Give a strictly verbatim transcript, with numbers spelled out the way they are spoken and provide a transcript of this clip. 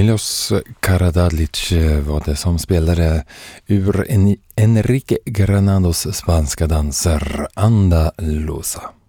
Milos Karadzic var det som spelade ur Enrique Granados spanska danser Andalusa.